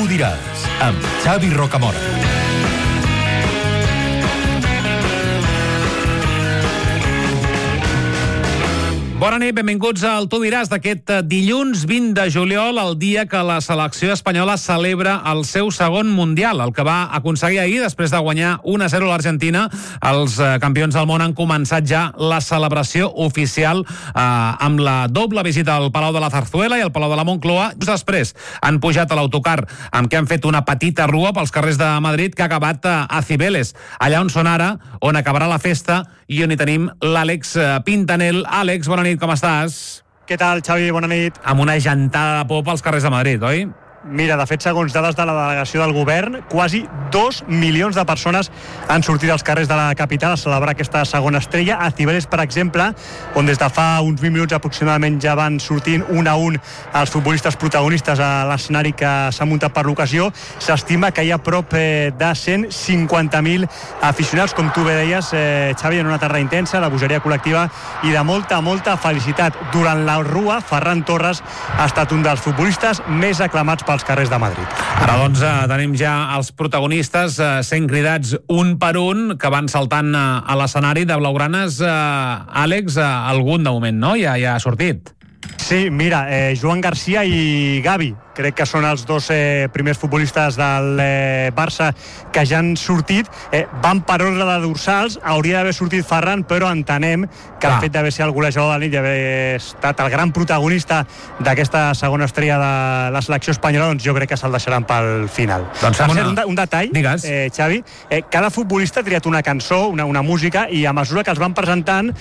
Tu diràs, amb Xavi Rocamora. Bona nit, benvinguts al Tu diràs d'aquest dilluns 20 de juliol, el dia que la selecció espanyola celebra el seu segon Mundial, el que va aconseguir ahir després de guanyar 1-0 a l'Argentina. Els campions del món han començat ja la celebració oficial amb la doble visita al Palau de la Zarzuela i al Palau de la Moncloa. Just després han pujat a l'autocar amb què han fet una petita rua pels carrers de Madrid que ha acabat a Cibeles, allà on són ara, on acabarà la festa i on hi tenim l'Àlex Pintanel. Àlex, bona nit, com estàs? Què tal, Xavi? Bona nit. Amb una gentada de por pels carrers de Madrid, oi? Mira, de fet, segons dades de la delegació del govern, quasi 2 milions de persones han sortit als carrers de la capital a celebrar aquesta segona estrella. A Cibeles, per exemple, on des de fa uns 20 minuts aproximadament ja van sortint un a un els futbolistes protagonistes a l'escenari que s'ha muntat per l'ocasió, s'estima que hi ha prop de 150.000 aficionats, com tu bé deies, Xavi, en una tarda intensa, de bogeria col·lectiva i de molta felicitat. Durant la rua, Ferran Torres ha estat un dels futbolistes més aclamats pels carrers de Madrid. Ara, doncs, tenim ja els protagonistes sent cridats un per un, que van saltant a l'escenari de blaugranes. Àlex, algun de moment, no? Ja ha sortit. Sí, mira, Joan Garcia i Gavi, crec que són els dos primers futbolistes del Barça que ja han sortit. Van per ordre de dorsals, hauria d'haver sortit Ferran, però entenem que el fet d'haver ser el golejador de la nit i haver estat el gran protagonista d'aquesta segona estrella de la selecció espanyola, doncs jo crec que se'l deixaran pel final. Doncs un detall, Xavi, cada futbolista ha triat una cançó, una música, i a mesura que els van presentant